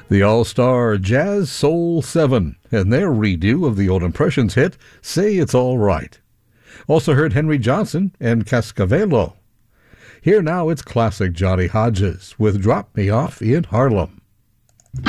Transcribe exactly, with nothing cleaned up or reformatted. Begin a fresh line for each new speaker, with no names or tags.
The All-Star Jazz Soul seven and their redo of the Old Impressions hit, Say It's All Right. Also heard Henry Johnson and Cascavelo. Here now it's classic Johnny Hodges with Drop Me Off in Harlem.